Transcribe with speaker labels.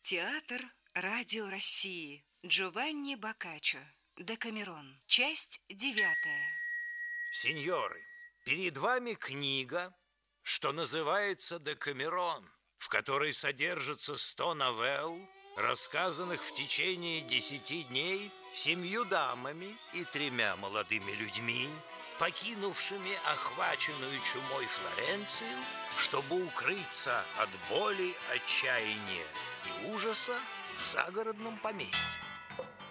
Speaker 1: Театр Радио России. Джованни Боккаччо. Декамерон. Часть 9.
Speaker 2: Сеньоры, перед вами книга, что называется «Декамерон», в которой содержится 100 новелл, рассказанных в течение 10 дней 7 дамами и 3 молодыми людьми, покинувшими охваченную чумой Флоренцию, чтобы укрыться от боли, отчаяния и ужаса в загородном поместье.